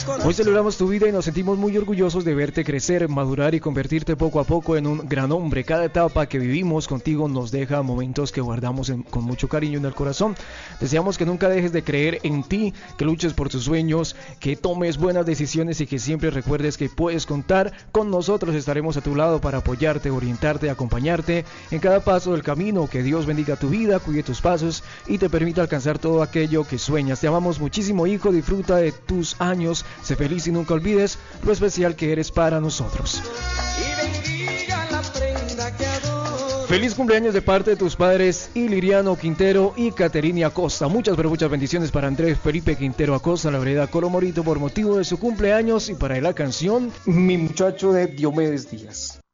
Hoy celebramos tu vida y nos sentimos muy orgullosos de verte crecer, madurar y convertirte poco a poco en un gran hombre. Cada etapa que vivimos contigo nos deja momentos que guardamos con mucho cariño en el corazón. Deseamos que nunca dejes de creer en ti, que luches por tus sueños, que tomes buenas decisiones y que siempre recuerdes que puedes contar con nosotros. Estaremos a tu lado para apoyarte, orientarte, acompañarte en cada paso del camino. Que Dios bendiga tu vida, cuide tus pasos y te permita alcanzar todo aquello que sueñas. Te amamos muchísimo, hijo. Disfruta de tus años, sé feliz y nunca olvides lo especial que eres para nosotros. Feliz cumpleaños de parte de tus padres Iliriano Quintero y Caterina Acosta. Muchas pero muchas bendiciones para Andrés Felipe Quintero Acosta, la vereda Colomorito, por motivo de su cumpleaños, y para la canción Mi Muchacho de Diomedes Díaz.